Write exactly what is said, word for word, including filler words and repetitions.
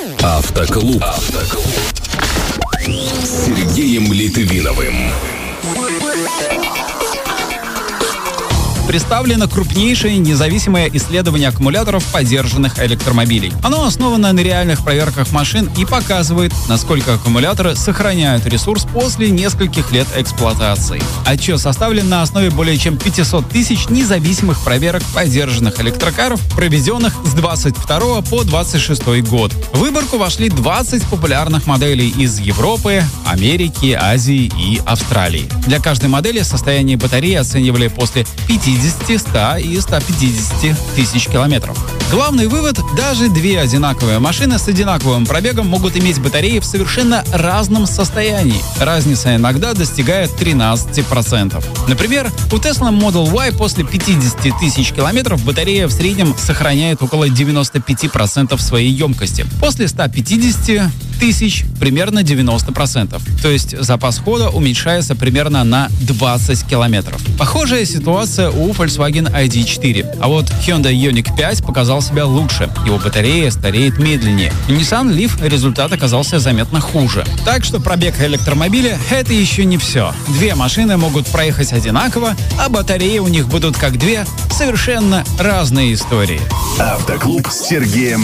Автоклуб. Автоклуб. С Сергеем Литвиновым. Представлено крупнейшее независимое исследование аккумуляторов подержанных электромобилей. Оно основано на реальных проверках машин и показывает, насколько аккумуляторы сохраняют ресурс после нескольких лет эксплуатации. Отчет составлен на основе более чем пятьсот тысяч независимых проверок подержанных электрокаров, проведенных с двадцать второго по двадцать шестой год. В выборку вошли двадцать популярных моделей из Европы, Америки, Азии и Австралии. Для каждой модели состояние батареи оценивали после пятидесяти, ста и ста пятидесяти тысяч километров. Главный вывод – даже две одинаковые машины с одинаковым пробегом могут иметь батареи в совершенно разном состоянии. Разница иногда достигает тринадцати процентов. Например, у Tesla Model Y после пятидесяти тысяч километров батарея в среднем сохраняет около девяноста пяти процентов своей емкости. После ста пятидесяти тысяч примерно девяносто процентов. То есть запас хода уменьшается примерно на двадцать километров. Похожая ситуация у Volkswagen ай ди четыре. А вот Hyundai Ioniq пять показал себя лучше. Его батарея стареет медленнее. У Nissan Leaf результат оказался заметно хуже. Так что пробег электромобиля — это еще не все. Две машины могут проехать одинаково, а батареи у них будут как две совершенно разные истории. Автоклуб с Сергеем